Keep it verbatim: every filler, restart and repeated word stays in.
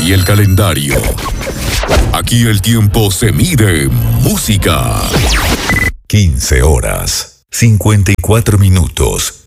y el calendario. Aquí el tiempo se mide en música. quince horas, cincuenta y cuatro minutos.